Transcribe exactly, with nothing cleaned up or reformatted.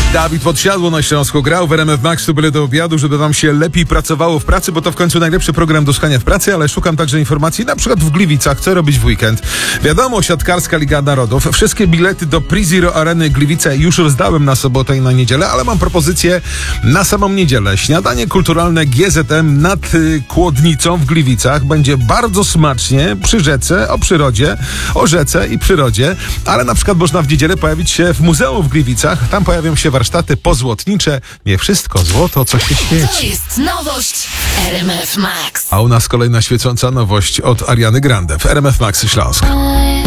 Dawid Podsiadło na Śląsku grał w R M F Max, tu byle do obiadu, żeby wam się lepiej pracowało w pracy, bo to w końcu najlepszy program do słuchania w pracy, ale szukam także informacji, na przykład w Gliwicach, co robić w weekend. Wiadomo, siatkarska Liga Narodów. Wszystkie bilety do PreZero Areny Gliwice już rozdałem na sobotę i na niedzielę, ale mam propozycję na samą niedzielę. Śniadanie kulturalne G Z M nad y, Kłodnicą w Gliwicach. Będzie bardzo smacznie przy rzece, o przyrodzie, o rzece i przyrodzie, ale na przykład można w niedzielę pojawić się w muzeum w Gliwicach. Tam pojawią się warsztaty pozłotnicze. Nie wszystko złoto, co się świeci. To jest nowość w R M F Max. A u nas kolejna świecąca nowość od Ariany Grande w R M F Max Śląsk.